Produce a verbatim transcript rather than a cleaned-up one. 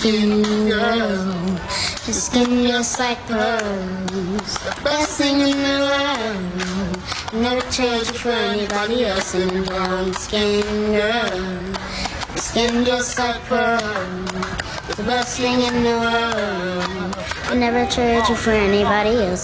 skin, girl. Your skin just like pearls, the best thing in the world. Never trade you for anybody else. In your brown skin, girl. Your skin just like pearls, the best thing in the world. I never trade you for anybody else.